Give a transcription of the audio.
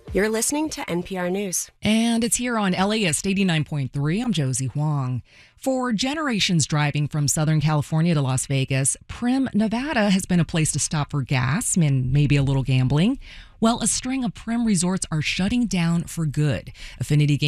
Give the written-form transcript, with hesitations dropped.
You're listening to NPR News. And it's here on LAist 89.3. I'm Josie Huang. For generations driving from Southern California to Las Vegas, Primm, Nevada has been a place to stop for gas and maybe a little gambling. Well, a string of Primm resorts are shutting down for good. Affinity